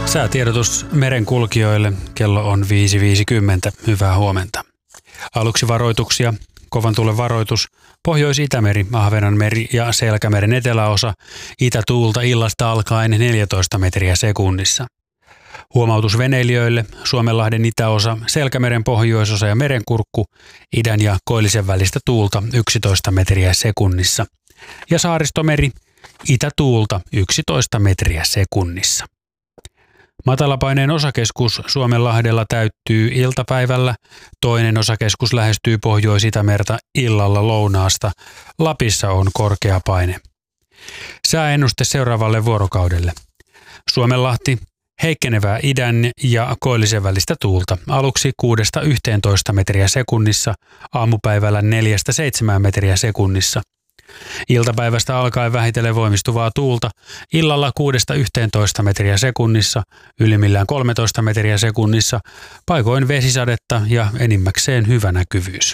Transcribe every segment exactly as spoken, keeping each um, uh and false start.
Säätiedotus merenkulkijoille. Kello on viisi viisikymmentä. Hyvää huomenta. Aluksi varoituksia. Kovan tuulen varoitus. Pohjois-Itämeri, Ahvenanmeri ja Selkämeren eteläosa. Itätuulta illasta alkaen neljätoista metriä sekunnissa. Huomautus veneilijöille. Suomenlahden itäosa, Selkämeren pohjoisosa ja Merenkurkku. Idän ja Koillisen välistä tuulta yksitoista metriä sekunnissa. Ja Saaristomeri. Itätuulta yksitoista metriä sekunnissa. Matalapaineen osakeskus Suomenlahdella täyttyy iltapäivällä, toinen osakeskus lähestyy Pohjois-Itämerta illalla lounaasta. Lapissa on korkea paine. Sääennuste seuraavalle vuorokaudelle. Suomenlahti, heikkenevää idän ja Koillisen välistä tuulta, aluksi kuudesta yhteentoista metriä sekunnissa, aamupäivällä neljästä seitsemään metriä sekunnissa. Iltapäivästä alkaen vähitellen voimistuvaa tuulta, illalla kuudesta yhteentoista metriä sekunnissa, ylimmillään kolmetoista metriä sekunnissa, paikoin vesisadetta ja enimmäkseen hyvä näkyvyys.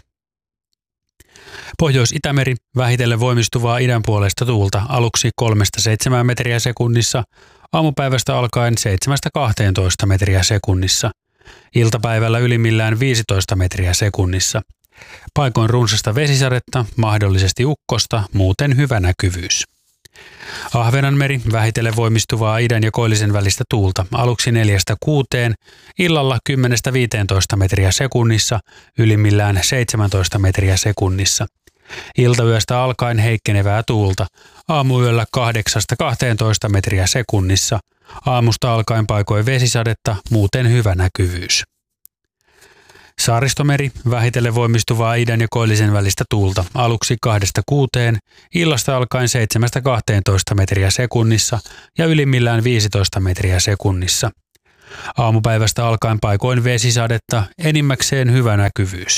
Pohjois-Itämeri, vähitellen voimistuvaa idän puolesta tuulta, aluksi kolmesta seitsemään metriä sekunnissa, aamupäivästä alkaen seitsemästä kahteentoista metriä sekunnissa, iltapäivällä ylimmillään viisitoista metriä sekunnissa. Paikoin runsasta vesisadetta, mahdollisesti ukkosta, muuten hyvä näkyvyys. Ahvenanmeri, vähitellen voimistuvaa idän ja Koillisen välistä tuulta, aluksi neljästä kuuteen, illalla kymmenestä viiteentoista metriä sekunnissa, ylimmillään seitsemäntoista metriä sekunnissa. Iltayöstä alkaen heikkenevää tuulta, aamuyöllä kahdeksasta kahteentoista metriä sekunnissa, aamusta alkaen paikoin vesisadetta, muuten hyvä näkyvyys. Saaristomeri, vähitellen voimistuvaa idän ja Koillisen välistä tuulta, aluksi kahdesta kuuteen, illasta alkaen seitsemästä kahteentoista metriä sekunnissa ja ylimmillään viisitoista metriä sekunnissa. Aamupäivästä alkaen paikoin vesisadetta, enimmäkseen hyvä näkyvyys.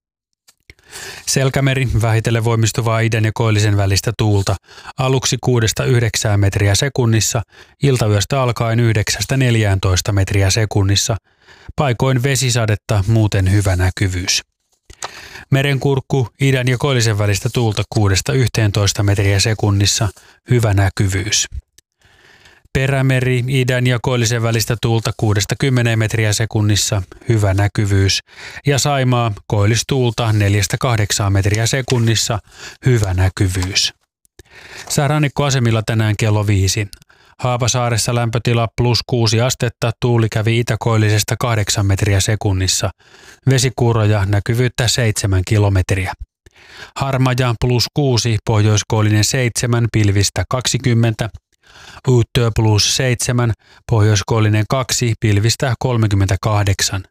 Selkämeri, vähitellen voimistuvaa idän ja Koillisen välistä tuulta, aluksi kuudesta yhdeksään metriä sekunnissa, iltayöstä alkaen yhdeksästä neljääntoista metriä sekunnissa, paikoin vesisadetta, muuten hyvä näkyvyys. Merenkurkku, idän ja Koillisen välistä tuulta kuudesta yhteentoista metriä sekunnissa, hyvä näkyvyys. Perämeri, idän ja Koillisen välistä tuulta kuudesta kymmeneen metriä sekunnissa, hyvä näkyvyys. Ja Saimaa, koillistuulta neljästä kahdeksaan metriä sekunnissa, hyvä näkyvyys. Säärannikkoasemilla tänään kello viisi. Haapasaaressa lämpötila plus kuusi astetta, tuuli kävi itäkoillisesta kahdeksan metriä sekunnissa. Vesikuuroja, näkyvyyttä seitsemän kilometriä. Harmaja plus kuusi, pohjoiskoillinen seitsemän, pilvistä kaksikymmentä. Uuttöö plus seitsemän, pohjoiskoillinen kaksi, pilvistä kolmekymmentäkahdeksan.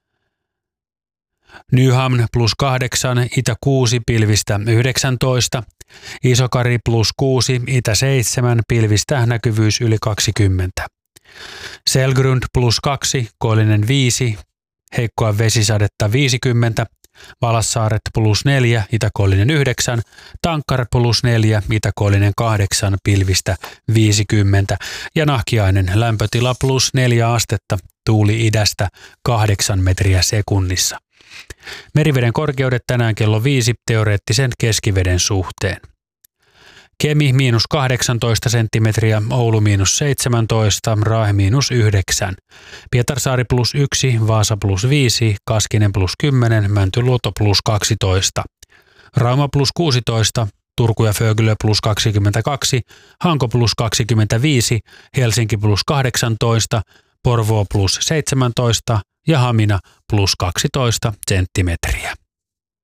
Nyhamn plus kahdeksan, itä kuusi, pilvistä yhdeksäntoista. Isokari plus kuusi, itä seitsemän, pilvistä näkyvyys yli kaksikymmentä. Selgrund plus kaksi, koillinen viisi, heikkoa vesisadetta viisikymmentä. Valassaaret plus neljä, itäkoillinen yhdeksän, Tankkar plus neljä, itäkoillinen kahdeksan, pilvistä viisikymmentä ja Nahkiainen lämpötila plus neljä astetta, tuuli idästä kahdeksan metriä sekunnissa. Meriveden korkeudet tänään kello viisi teoreettisen keskiveden suhteen. Kemi miinus kahdeksantoista senttimetriä, Oulu miinus seitsemäntoista, Raahe miinus yhdeksän, Pietarsaari plus yksi, Vaasa plus viisi, Kaskinen plus kymmenen, Mäntyluoto plus kaksitoista, Rauma plus kuusitoista, Turku ja Föglö plus kaksikymmentäkaksi, Hanko plus kaksikymmentäviisi, Helsinki plus kahdeksantoista, Porvoo plus seitsemäntoista ja Hamina plus kaksitoista senttimetriä.